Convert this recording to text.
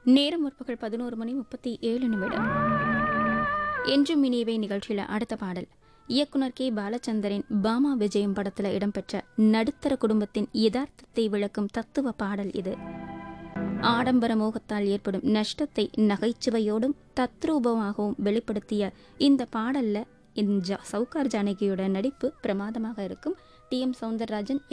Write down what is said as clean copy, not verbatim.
நேரம் முற்பகல் 11:37. என்றும் இனியவை நிகழ்ச்சியில் அடுத்த பாடல் இயக்குனர் கே பாலச்சந்தரின் பாமா விஜயம் படத்தில் இடம்பெற்ற நடுத்தர குடும்பத்தின் யதார்த்தத்தை விளக்கும் தத்துவ பாடல் இது. ஆடம்பர மோகத்தால் ஏற்படும் நஷ்டத்தை நகைச்சுவையோடும் தத்ரூபமாகவும் வெளிப்படுத்திய இந்த பாடல்ல சவுகார் ஜானகியோட நடிப்பு பிரமாதமாக இருக்கும். டி.எம். சௌந்தரராஜன்